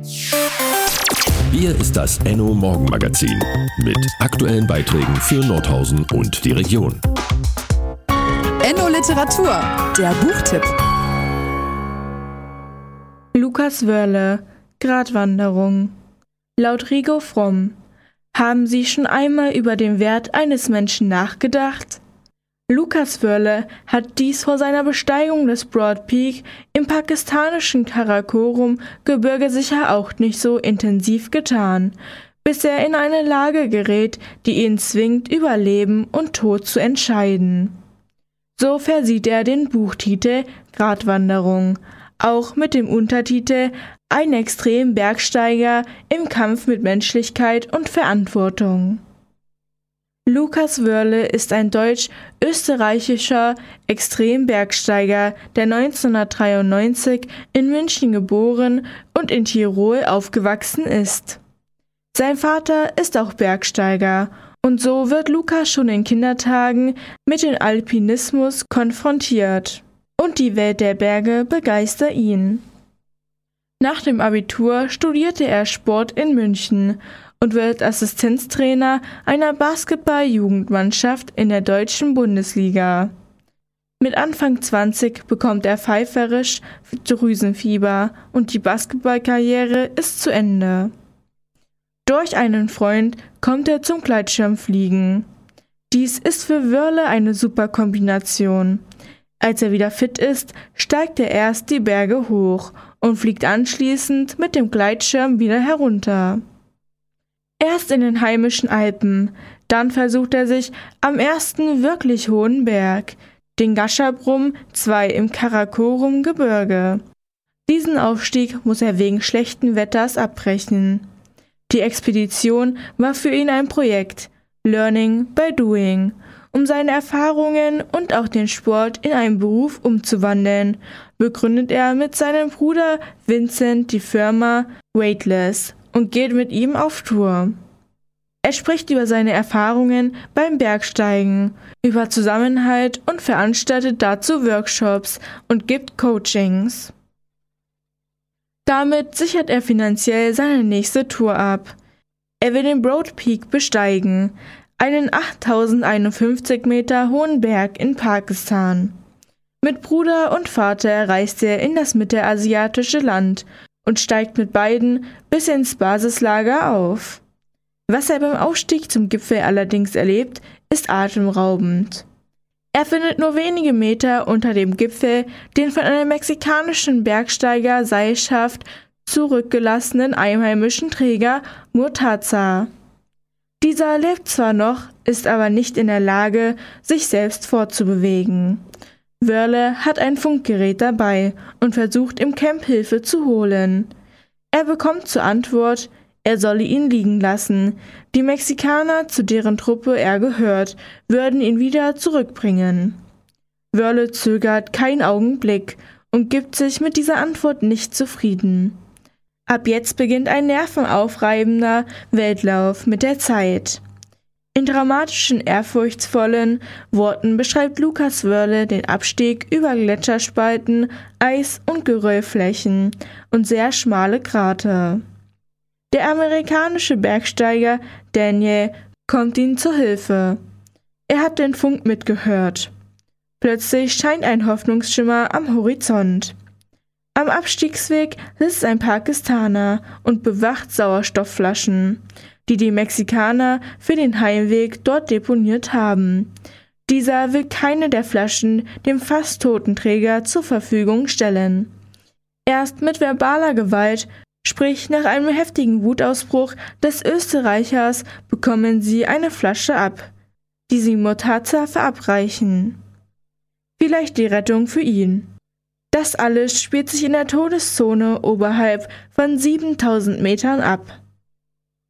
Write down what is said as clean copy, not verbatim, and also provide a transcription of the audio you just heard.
Hier ist das Enno Morgenmagazin mit aktuellen Beiträgen für Nordhausen und die Region. Enno Literatur, der Buchtipp. Lukas Wörle, Gratwanderung. Laut Rigo Fromm. Haben Sie schon einmal über den Wert eines Menschen nachgedacht? Lukas Wörle hat dies vor seiner Besteigung des Broad Peak im pakistanischen Karakorum-Gebirge sicher auch nicht so intensiv getan, bis er in eine Lage gerät, die ihn zwingt, über Leben und Tod zu entscheiden. So versieht er den Buchtitel Gratwanderung, auch mit dem Untertitel Ein Extrembergsteiger im Kampf mit Menschlichkeit und Verantwortung. Lukas Wörle ist ein deutsch-österreichischer Extrembergsteiger, der 1993 in München geboren und in Tirol aufgewachsen ist. Sein Vater ist auch Bergsteiger und so wird Lukas schon in Kindertagen mit dem Alpinismus konfrontiert und die Welt der Berge begeistert ihn. Nach dem Abitur studierte er Sport in München und wird Assistenztrainer einer Basketball-Jugendmannschaft in der deutschen Bundesliga. Mit Anfang 20 bekommt er pfeiferisch Drüsenfieber und die Basketballkarriere ist zu Ende. Durch einen Freund kommt er zum Gleitschirmfliegen. Dies ist für Wörle eine super Kombination. Als er wieder fit ist, steigt er erst die Berge hoch und fliegt anschließend mit dem Gleitschirm wieder herunter. Erst in den heimischen Alpen, dann versucht er sich am ersten wirklich hohen Berg, den Gasherbrum 2 im Karakorum-Gebirge. Diesen Aufstieg muss er wegen schlechten Wetters abbrechen. Die Expedition war für ihn ein Projekt, Learning by Doing, um seine Erfahrungen und auch den Sport in einen Beruf umzuwandeln, begründet er mit seinem Bruder Vincent die Firma Weightless und geht mit ihm auf Tour. Er spricht über seine Erfahrungen beim Bergsteigen, über Zusammenhalt und veranstaltet dazu Workshops und gibt Coachings. Damit sichert er finanziell seine nächste Tour ab. Er will den Broad Peak besteigen, einen 8051 Meter hohen Berg in Pakistan. Mit Bruder und Vater reist er in das mittelasiatische Land und steigt mit beiden bis ins Basislager auf. Was er beim Aufstieg zum Gipfel allerdings erlebt, ist atemraubend. Er findet nur wenige Meter unter dem Gipfel den von einem mexikanischen Bergsteiger Seilschaft zurückgelassenen einheimischen Träger Murtaza. Dieser lebt zwar noch, ist aber nicht in der Lage, sich selbst fortzubewegen. Wörle hat ein Funkgerät dabei und versucht im Camp Hilfe zu holen. Er bekommt zur Antwort, er solle ihn liegen lassen. Die Mexikaner, zu deren Truppe er gehört, würden ihn wieder zurückbringen. Wörle zögert keinen Augenblick und gibt sich mit dieser Antwort nicht zufrieden. Ab jetzt beginnt ein nervenaufreibender Weltlauf mit der Zeit. In dramatischen, ehrfurchtsvollen Worten beschreibt Lukas Wörle den Abstieg über Gletscherspalten, Eis- und Geröllflächen und sehr schmale Krater. Der amerikanische Bergsteiger Daniel kommt ihm zur Hilfe. Er hat den Funk mitgehört. Plötzlich scheint ein Hoffnungsschimmer am Horizont. Am Abstiegsweg sitzt ein Pakistaner und bewacht Sauerstoffflaschen, die die Mexikaner für den Heimweg dort deponiert haben. Dieser will keine der Flaschen dem fast toten Träger zur Verfügung stellen. Erst mit verbaler Gewalt, sprich nach einem heftigen Wutausbruch des Österreichers, bekommen sie eine Flasche ab, die sie Murtaza verabreichen. Vielleicht die Rettung für ihn. Das alles spielt sich in der Todeszone oberhalb von 7000 Metern ab.